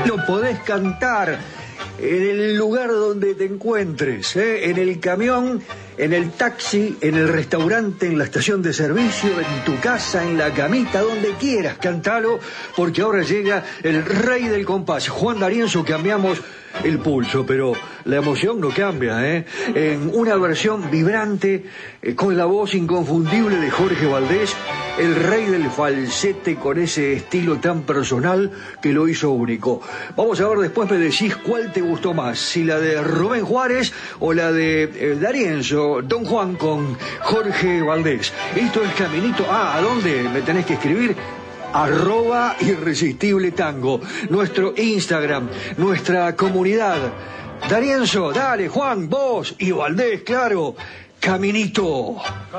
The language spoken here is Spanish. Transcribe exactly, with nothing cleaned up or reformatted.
Lo podés cantar en el lugar donde te encuentres, ¿eh? En el camión, en el taxi, en el restaurante, en la estación de servicio, en tu casa, en la camita, donde quieras, cantalo, porque ahora llega el rey del compás, Juan D'Arienzo. Cambiamos el pulso, pero la emoción no cambia, ¿eh? En una versión vibrante, eh, con la voz inconfundible de Jorge Valdés, el rey del falsete, con ese estilo tan personal que lo hizo único. Vamos a ver, después me decís cuál te gustó más, si la de Rubén Juárez o la de eh, D'Arienzo, Don Juan con Jorge Valdés. Esto es Caminito. Ah, ¿a dónde me tenés que escribir? Arroba Irresistible Tango, nuestro Instagram, nuestra comunidad. D'Arienzo, dale, Juan, vos y Valdés, claro, Caminito.